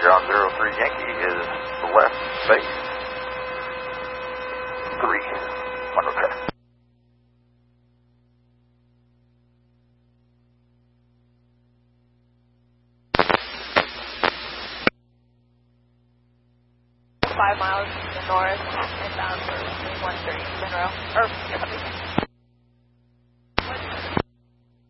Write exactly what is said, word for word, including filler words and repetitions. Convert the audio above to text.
ground zero three Yankee is left base. Three, one okay. Five miles to the north and bound for one thirty Monroe, or